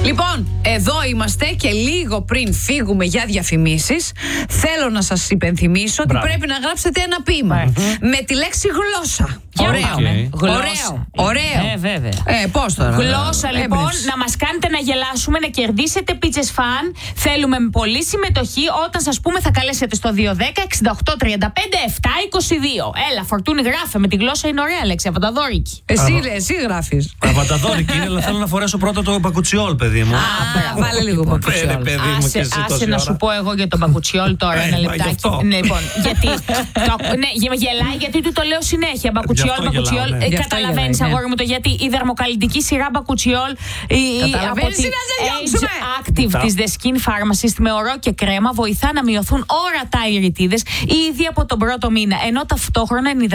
Λοιπόν, εδώ είμαστε και λίγο πριν φύγουμε για διαφημίσεις, θέλω να σας υπενθυμίσω ότι πρέπει να γράψετε ένα ποίημα με τη λέξη γλώσσα. Ωραίο. Βέβαια. Πώς τώρα. Γλώσσα, λοιπόν, να μας κάνετε να γελάσουμε, να κερδίσετε πίτσες φαν. Θέλουμε πολύ συμμετοχή όταν σας πούμε θα καλέσετε στο 210-6835-722. Έλα, Φορτούνη, γράφε. Με τη γλώσσα είναι ωραία λέξη. Αβαταδόρικη. Εσύ γράφεις. Αβαταδόρικη είναι, αλλά θέλω να φορέσω πρώτα το πακουτσιόλ, παιδί μου. Βάλε λίγο πακουτσιόλ. Άσε να σου πω εγώ για τον πακουτσιόλ τώρα ένα λεπτάκι. Λοιπόν, γιατί. Γελάει γιατί του το λέω συνέχεια. Μπακουτσιόλ. Καταλαβαίνεις, αγόρι μου, το γιατί. Η δερμοκαλλιντική σειρά Μπακουτσιόλ από τη Age Active της The Skin Pharmacist με ορό και κρέμα βοηθά να μειωθούν όρατα οι ρητίδες ήδη από τον πρώτο μήνα, ενώ ταυτόχρονα